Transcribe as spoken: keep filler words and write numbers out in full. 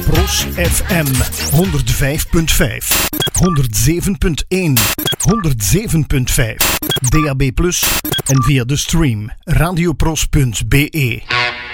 Pros F M honderd vijf punt vijf, honderd zeven punt één, honderd zeven punt vijf, D A B plus en via de stream radiopros punt b e.